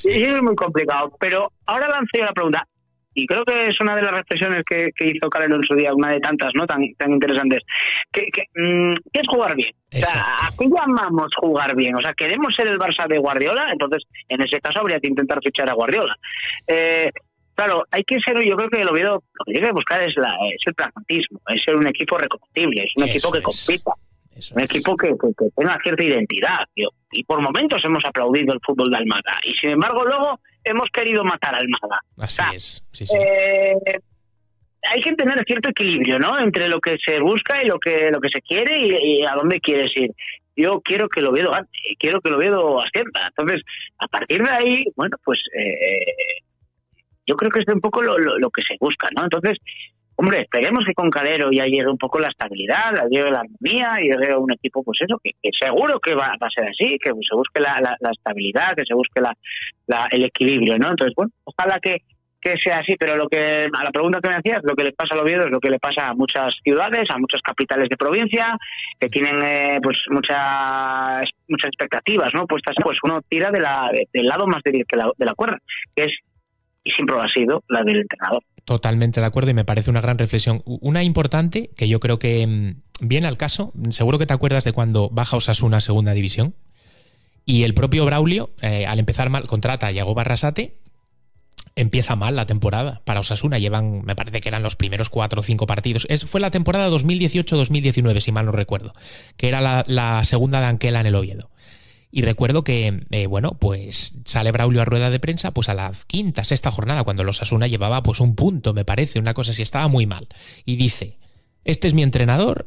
es muy complicado. Pero ahora lanzo yo la pregunta, y creo que es una de las reflexiones que hizo Calero en su día, una de tantas, ¿no? Tan interesantes. ¿Qué es jugar bien? O sea, ¿a qué llamamos jugar bien? O sea, ¿queremos ser el Barça de Guardiola? Entonces, en ese caso habría que intentar fichar a Guardiola. Claro, hay que ser, yo creo que lo que tiene que buscar es el pragmatismo, es ser un equipo reconocible, es un equipo que compita. Un equipo que tenga cierta identidad, tío. Y por momentos hemos aplaudido el fútbol de Almada. Y sin embargo, luego hemos querido matar a Almada. Así es. Sí. Hay que tener cierto equilibrio, ¿no? Entre lo que se busca y lo que se quiere y a dónde quieres ir. Yo quiero que el Oviedo gane, quiero que el Oviedo ascienda. Entonces, a partir de ahí, bueno, pues yo creo que es un poco lo que se busca, ¿no? Entonces, hombre, esperemos que con Calero ya llegue un poco la estabilidad, ya llegue la armonía y llegue un equipo, pues eso, que seguro que va a ser así, que se busque la estabilidad, que se busque el equilibrio, ¿no? Entonces, bueno, ojalá que sea así, pero a la pregunta que me hacías, lo que le pasa al Oviedo es lo que le pasa a muchas ciudades, a muchas capitales de provincia, que tienen pues muchas expectativas, ¿no? Puestas, pues uno tira del lado más débil de la cuerda, que es, y siempre lo ha sido, la del entrenador. Totalmente de acuerdo y me parece una gran reflexión. Una importante que yo creo que viene al caso, seguro que te acuerdas de cuando baja Osasuna a segunda división y el propio Braulio, al empezar mal, contrata a Yago Barrasate, empieza mal la temporada para Osasuna, me parece que eran los primeros 4 o 5 partidos. Fue la temporada 2018-2019, si mal no recuerdo, que era la segunda de Anquela en el Oviedo. Y recuerdo que, pues sale Braulio a rueda de prensa pues a la 5ª, 6ª jornada, cuando los Osasuna llevaba pues un punto, me parece, una cosa así, estaba muy mal. Y dice, este es mi entrenador,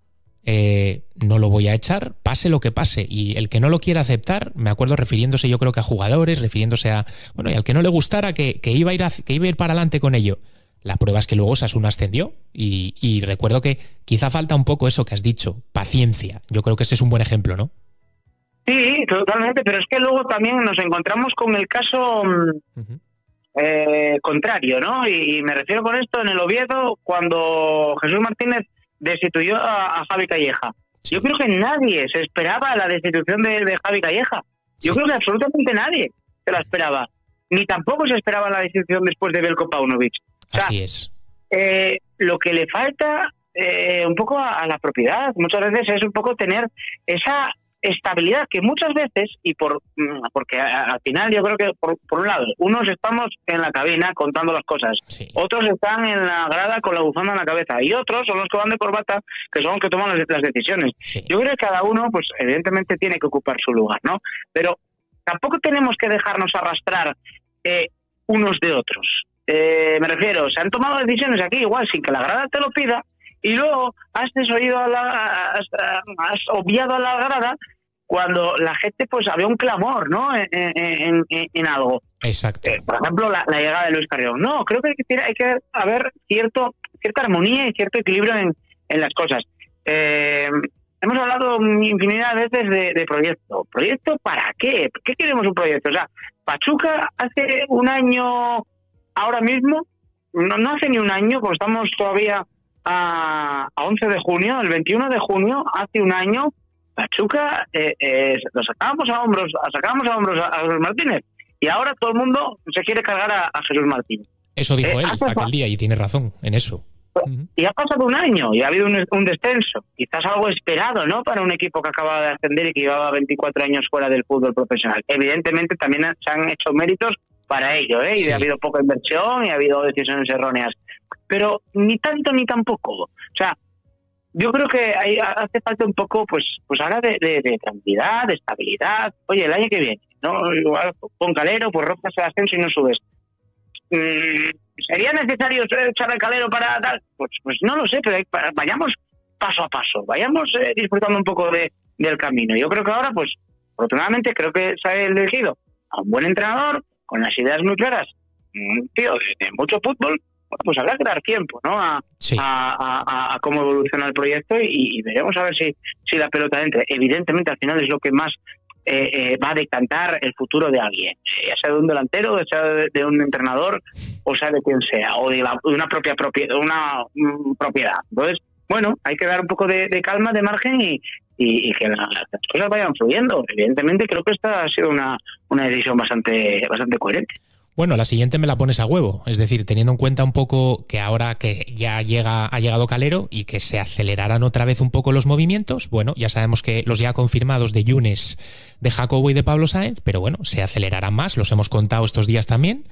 no lo voy a echar, pase lo que pase. Y el que no lo quiera aceptar, me acuerdo refiriéndose yo creo que a jugadores, refiriéndose a, y al que no le gustara que iba a ir para adelante con ello. La prueba es que luego Osasuna ascendió y recuerdo que quizá falta un poco eso que has dicho, paciencia. Yo creo que ese es un buen ejemplo, ¿no? Sí, totalmente, pero es que luego también nos encontramos con el caso contrario, ¿no? Y me refiero con esto en el Oviedo, cuando Jesús Martínez destituyó a Javi Calleja. Sí. Yo creo que nadie se esperaba la destitución de Javi Calleja. Yo creo que absolutamente nadie se la esperaba. Ni tampoco se esperaba la destitución después de Veljko Paunovic. O sea, así es. Lo que le falta un poco a la propiedad, muchas veces es un poco tener esa estabilidad que muchas veces, y porque al final yo creo que por un lado, unos estamos en la cabina contando las cosas, sí. Otros están en la grada con la bufanda en la cabeza y otros son los que van de corbata, que son los que toman las decisiones. Sí. Yo creo que cada uno, pues evidentemente tiene que ocupar su lugar, ¿no? Pero tampoco tenemos que dejarnos arrastrar unos de otros. Me refiero, se han tomado decisiones aquí igual sin que la grada te lo pida, y luego has obviado a la grada cuando la gente pues había un clamor, ¿no? En algo. Exacto. Por ejemplo, la llegada de Luis Carrión. No, creo que hay que haber cierta armonía y cierto equilibrio en las cosas. Hemos hablado infinidad de veces de proyecto. ¿Proyecto para qué? ¿Qué queremos un proyecto? O sea, Pachuca hace un año, ahora mismo, no hace ni un año, porque estamos todavía a 11 de junio, el 21 de junio, hace un año, Pachuca lo sacábamos a hombros a Jesús Martínez, y ahora todo el mundo se quiere cargar a Jesús Martínez. Eso dijo él aquel día, y tiene razón en eso. Y ha pasado un año y ha habido un descenso, quizás algo esperado, ¿no?, para un equipo que acababa de ascender y que llevaba 24 años fuera del fútbol profesional. Evidentemente también se han hecho méritos para ello, Sí. Y ha habido poca inversión y ha habido decisiones erróneas, pero ni tanto ni tampoco. O sea, yo creo que hace falta un poco, pues ahora de tranquilidad, de estabilidad. Oye, el año que viene, ¿no?, igual con Calero, pues rompes el ascenso y no subes. ¿Sería necesario echar al Calero para tal? Pues no lo sé, pero vayamos paso a paso, vayamos disfrutando un poco del camino. Yo creo que ahora, pues, afortunadamente, creo que se ha elegido a un buen entrenador, con las ideas muy claras, un tío de mucho fútbol. Pues habrá que dar tiempo, ¿no?, a cómo evoluciona el proyecto y veremos a ver si la pelota entra. Evidentemente, al final es lo que más va a decantar el futuro de alguien, ya sea de un delantero, ya sea de un entrenador, o sea de quien sea, o de una propiedad. Entonces, bueno, hay que dar un poco de calma, de margen y y que las cosas vayan fluyendo. Evidentemente creo que esta ha sido una decisión bastante coherente. Bueno, la siguiente me la pones a huevo, es decir, teniendo en cuenta un poco que ahora que ya ha llegado Calero y que se acelerarán otra vez un poco los movimientos, bueno, ya sabemos que los ya confirmados de Younes, de Jacobo y de Pablo Sáenz, pero bueno, se acelerarán más, los hemos contado estos días también.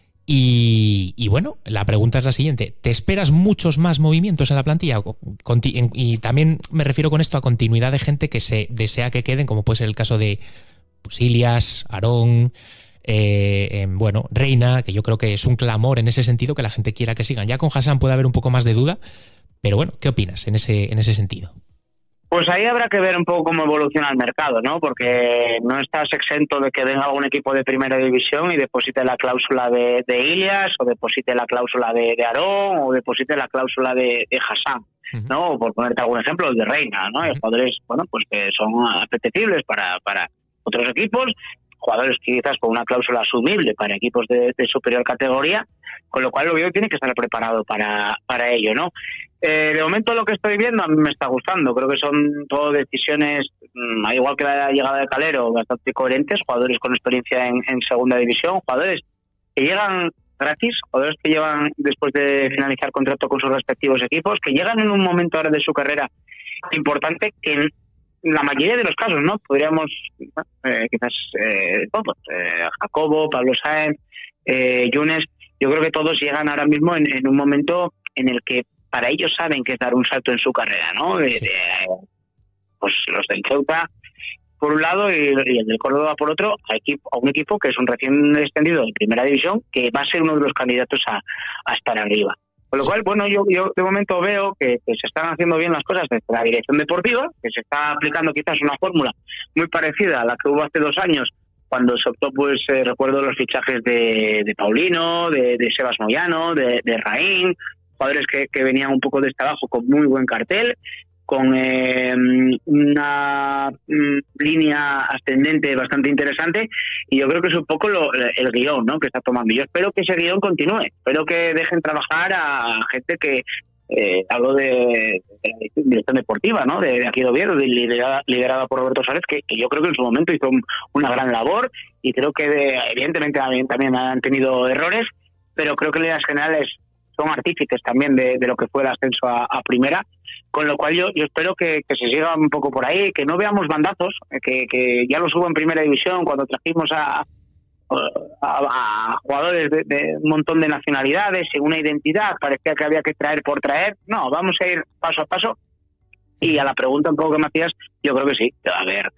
Y bueno, la pregunta es la siguiente, ¿te esperas muchos más movimientos en la plantilla? Y también me refiero con esto a continuidad de gente que se desea que queden, como puede ser el caso de Ilias, Aarón... bueno, Reina, que yo creo que es un clamor en ese sentido que la gente quiera que sigan. Ya con Hassan puede haber un poco más de duda, pero bueno, ¿qué opinas en ese sentido? Pues ahí habrá que ver un poco cómo evoluciona el mercado, ¿no? Porque no estás exento de que venga algún equipo de primera división y deposite la cláusula de Ilias, o deposite la cláusula de Aarón, o deposite la cláusula de Hassan, ¿no? O por ponerte algún ejemplo, el de Reina, ¿no? Hay jugadores, bueno, pues que son apetecibles para otros equipos, jugadores quizás con una cláusula asumible para equipos de superior categoría, con lo cual el Oviedo tiene que estar preparado para ello, ¿no? De momento lo que estoy viendo a mí me está gustando, creo que son todo decisiones, al igual que la llegada de Calero, bastante coherentes, jugadores con experiencia en segunda división, jugadores que llegan gratis, jugadores que llevan después de finalizar contrato con sus respectivos equipos, que llegan en un momento ahora de su carrera importante que en la mayoría de los casos, ¿no? Podríamos, quizás todos, Jacobo, Pablo Sáenz, Younes, yo creo que todos llegan ahora mismo en un momento en el que para ellos saben que es dar un salto en su carrera, ¿no? Pues los del Ceuta por un lado y el del Córdoba por otro, a un equipo que es un recién descendido de primera división, que va a ser uno de los candidatos a estar arriba. Con lo cual, bueno, yo de momento veo que se están haciendo bien las cosas desde la dirección deportiva, que se está aplicando quizás una fórmula muy parecida a la que hubo hace 2 años, cuando se optó, pues recuerdo los fichajes de Paulino, de Sebas Moyano, de Raín, jugadores que venían un poco desde abajo con muy buen cartel, con una línea ascendente bastante interesante, y yo creo que es un poco el guión, ¿no?, que está tomando. Yo espero que ese guión continúe, espero que dejen trabajar a gente que hablo de dirección deportiva, ¿no?, de aquí de Oviedo, liderada por Roberto Suárez, que yo creo que en su momento hizo una gran labor, y creo que evidentemente también han tenido errores, pero creo que en líneas generales son artífices también de lo que fue el ascenso a primera, con lo cual yo espero que se siga un poco por ahí, que no veamos bandazos, que ya los hubo en primera división cuando trajimos a jugadores de un montón de nacionalidades, sin una identidad, parecía que había que traer por traer. No, vamos a ir paso a paso, y a la pregunta un poco que me hacías, yo creo que sí, va a haber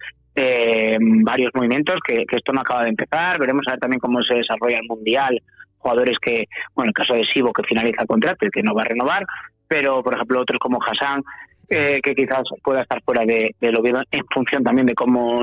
varios movimientos, que esto no acaba de empezar, veremos a ver también cómo se desarrolla el Mundial, jugadores que, bueno, el caso de Sibo, que finaliza el contrato y que no va a renovar, pero por ejemplo otros como Hassan, que quizás pueda estar fuera del Oviedo en función también de cómo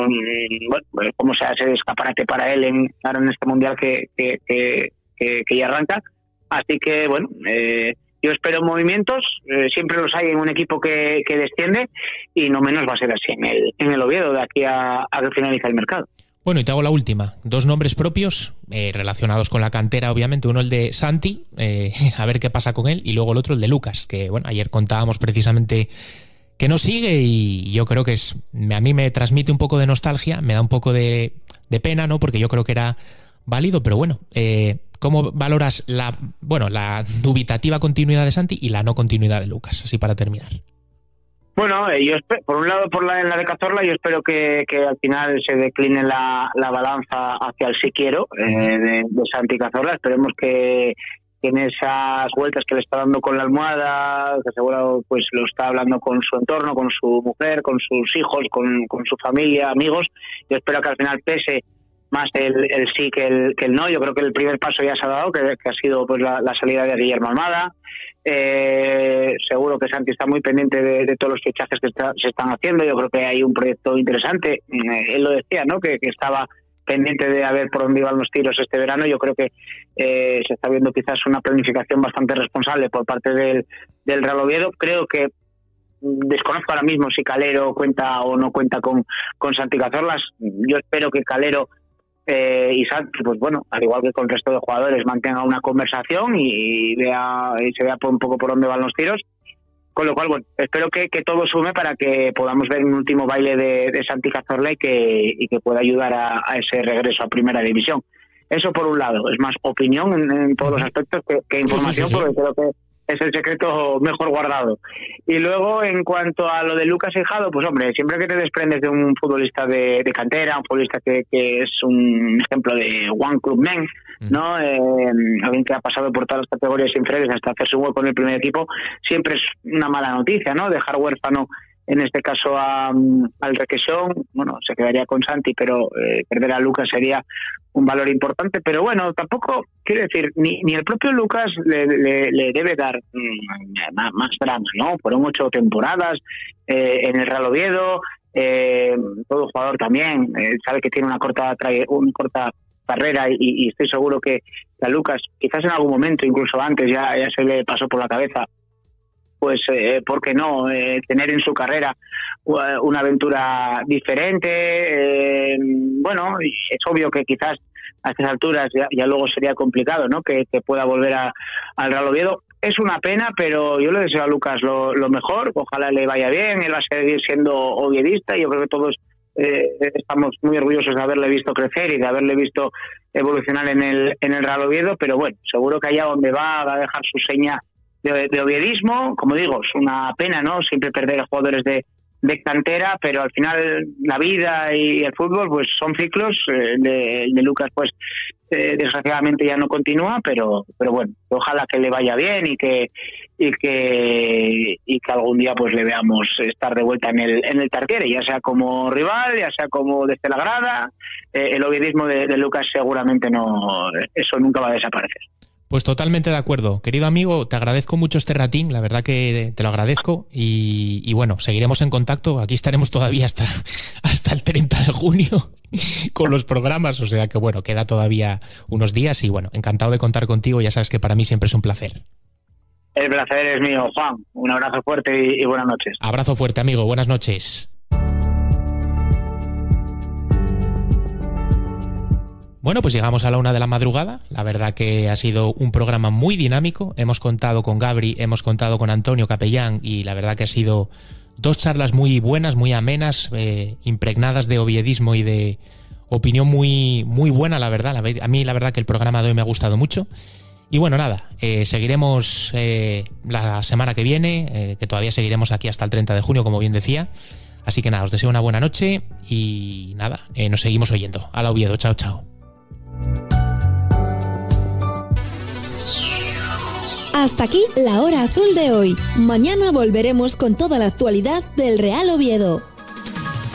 se hace el escaparate para él ahora en este Mundial que ya arranca. Así que bueno, yo espero movimientos, siempre los hay en un equipo que desciende, y no menos va a ser así en el Oviedo de aquí a que finalice el mercado. Bueno, y te hago la última. 2 nombres propios relacionados con la cantera, obviamente. Uno el de Santi, a ver qué pasa con él, y luego el otro el de Lucas, que bueno, ayer contábamos precisamente que no sigue, y yo creo que a mí me transmite un poco de nostalgia, me da un poco de pena, ¿no?, porque yo creo que era válido, pero bueno, ¿cómo valoras la dubitativa continuidad de Santi y la no continuidad de Lucas? Así para terminar. Bueno, yo por un lado, en la de Cazorla, yo espero que al final se decline la balanza hacia el sí quiero de Santi Cazorla. Esperemos que en esas vueltas que le está dando con la almohada, que seguro pues lo está hablando con su entorno, con su mujer, con sus hijos, con su familia, amigos. Yo espero que al final pese más el sí que el no. Yo creo que el primer paso ya se ha dado, que ha sido pues la salida de Guillermo Almada. Seguro que Santi está muy pendiente de todos los fichajes que se están haciendo. Yo creo que hay un proyecto interesante. Él lo decía, ¿no?, que estaba pendiente de a ver por dónde iban los tiros este verano. Yo creo que se está viendo quizás una planificación bastante responsable por parte del Real Oviedo. Creo que desconozco ahora mismo si Calero cuenta o no cuenta con Santi Cazorla. Yo espero que Calero y Santi, pues bueno, al igual que con el resto de jugadores, mantenga una conversación y se vea un poco por dónde van los tiros. Con lo cual, bueno, espero que todo sume para que podamos ver un último baile de Santi Cazorla y que pueda ayudar a ese regreso a Primera División. Eso por un lado, es más opinión en todos los aspectos que información, porque creo que es el secreto mejor guardado. Y luego, en cuanto a lo de Lucas Hijado, pues hombre, siempre que te desprendes de un futbolista de cantera, un futbolista que es un ejemplo de One Club Men, ¿no? Alguien que ha pasado por todas las categorías inferiores hasta hacerse un hueco en el primer equipo, siempre es una mala noticia, ¿no? Dejar huérfano, en este caso, al Requesón. Bueno, se quedaría con Santi, pero perder a Lucas sería un valor importante. Pero bueno, tampoco, quiero decir, ni el propio Lucas le debe dar más drama, ¿no? Fueron 8 temporadas en el Real Oviedo. Todo jugador también sabe que tiene una corta carrera, y estoy seguro que a Lucas, quizás en algún momento, incluso antes, ya se le pasó por la cabeza, pues, ¿por qué no? Tener en su carrera una aventura diferente. Bueno, es obvio que quizás a estas alturas ya luego sería complicado, ¿no? Que pueda volver al Real Oviedo. Es una pena, pero yo le deseo a Lucas lo mejor. Ojalá le vaya bien. Él va a seguir siendo oviedista, y yo creo que todos estamos muy orgullosos de haberle visto crecer y de haberle visto evolucionar en el Real Oviedo. Pero bueno, seguro que allá donde va a dejar su seña de oviedismo. Como digo, es una pena, ¿no? Siempre perder a jugadores de cantera, pero al final la vida y el fútbol pues son ciclos. El de Lucas pues desgraciadamente ya no continúa, pero bueno, ojalá que le vaya bien y que algún día pues le veamos estar de vuelta en el Tartiere, ya sea como rival, ya sea como desde la grada. El oviedismo de Lucas seguramente eso nunca va a desaparecer. Pues totalmente de acuerdo. Querido amigo, te agradezco mucho este ratín, la verdad que te lo agradezco, y bueno, seguiremos en contacto. Aquí estaremos todavía hasta el 30 de junio con los programas, o sea que bueno, queda todavía unos días, y bueno, encantado de contar contigo. Ya sabes que para mí siempre es un placer. El placer es mío, Juan. Un abrazo fuerte y buenas noches. Abrazo fuerte, amigo. Buenas noches. Bueno, pues llegamos a la 1 de la madrugada. La verdad que ha sido un programa muy dinámico. Hemos contado con Gabri, hemos contado con Antonio Capellán, y la verdad que ha sido 2 charlas muy buenas, muy amenas, impregnadas de oviedismo y de opinión muy, muy buena, la verdad. A mí la verdad que el programa de hoy me ha gustado mucho. Y bueno, nada, seguiremos la semana que viene, que todavía seguiremos aquí hasta el 30 de junio, como bien decía. Así que nada, os deseo una buena noche y nada, nos seguimos oyendo. Hala Oviedo, chao, chao. Hasta aquí la hora azul de hoy. Mañana volveremos con toda la actualidad del Real Oviedo.